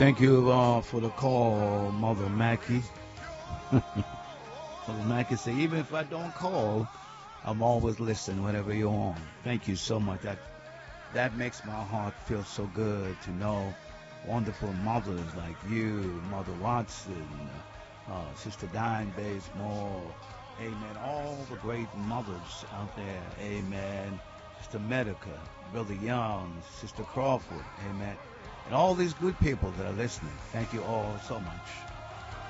Thank you for the call, Mother Mackie. Mother Mackie say, even if I don't call, I'm always listening whenever you're on. Thank you so much. That makes my heart feel so good to know wonderful mothers like you, Mother Watson, Sister Diane Bates Moore. Amen. All the great mothers out there. Amen. Sister Medica, Brother Young, Sister Crawford. Amen. And all these good people that are listening. Thank you all so much.